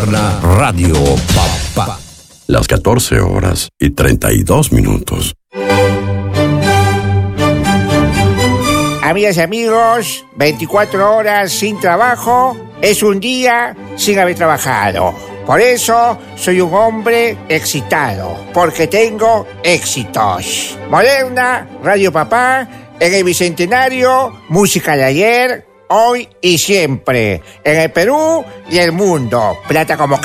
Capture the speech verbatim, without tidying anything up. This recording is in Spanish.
Radio Papá. Las catorce horas y treinta y dos minutos. Amigas y amigos, veinticuatro horas sin trabajo es un día sin haber trabajado. Por eso soy un hombre excitado, porque tengo éxitos. Moderna, Radio Papá, en el Bicentenario, música de ayer, hoy y siempre. En el Perú y el mundo. Plata como